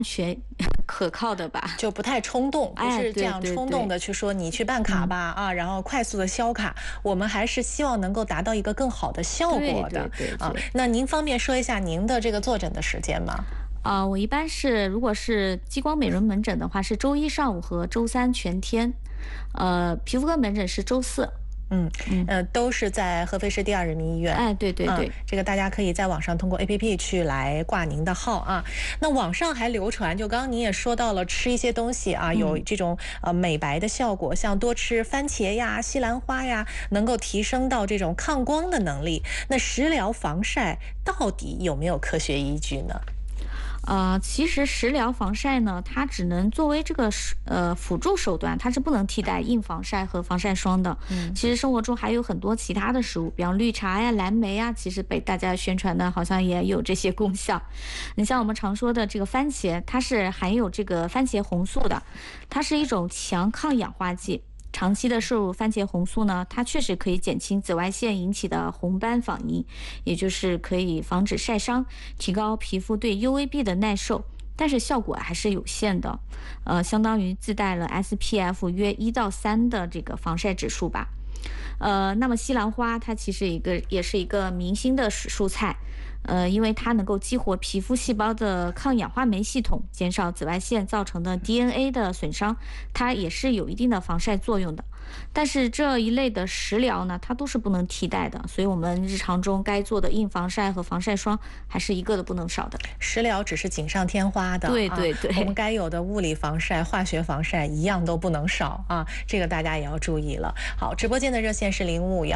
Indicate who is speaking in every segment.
Speaker 1: 全可靠的吧。
Speaker 2: 就不太冲动，不是这样
Speaker 1: 对对
Speaker 2: 冲动的去说你去办卡吧啊，然后快速的消卡，我们还是希望能够达到一个更好的效果的啊。那您方便说一下您的这个坐诊的时间吗？
Speaker 1: 我一般是如果是激光美容门诊的话，是周一上午和周三全天，皮肤科门诊是周四。
Speaker 2: 都是在合肥市第2人民医院。
Speaker 1: 哎，对对对，
Speaker 2: 这个大家可以在网上通过 APP 去来挂您的号啊。那网上还流传，就刚刚您也说到了，吃一些东西啊，有这种美白的效果，像多吃番茄呀、西兰花呀，能够提升到这种抗光的能力。那食疗防晒到底有没有科学依据呢？
Speaker 1: 其实食疗防晒呢，它只能作为这个辅助手段，它是不能替代硬防晒和防晒霜的。其实生活中还有很多其他的食物，比方绿茶呀、蓝莓呀，其实被大家宣传的好像也有这些功效。你像我们常说的这个番茄，它是含有这个番茄红素的，它是一种强抗氧化剂。长期的摄入番茄红素呢，它确实可以减轻紫外线引起的红斑反应，也就是可以防止晒伤，提高皮肤对 UVB 的耐受，但是效果还是有限的，相当于自带了 SPF 约1到3的这个防晒指数吧。那么西兰花它其实也是一个明星的蔬菜，因为它能够激活皮肤细胞的抗氧化酶系统，减少紫外线造成的 DNA 的损伤，它也是有一定的防晒作用的。但是这一类的食疗呢，它都是不能替代的，所以我们日常中该做的硬防晒和防晒霜还是一个都不能少的。
Speaker 2: 食疗只是锦上添花的，
Speaker 1: 对对对，
Speaker 2: 我们该有的物理防晒、化学防晒一样都不能少啊，这个大家也要注意了。好，直播间的热线是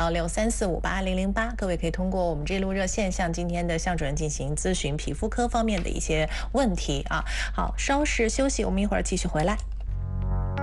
Speaker 2: 055634580008，各位可以通过我们这路热线向今天的向主任进行咨询皮肤科方面的一些问题啊。好，稍事休息，我们一会儿继续回来。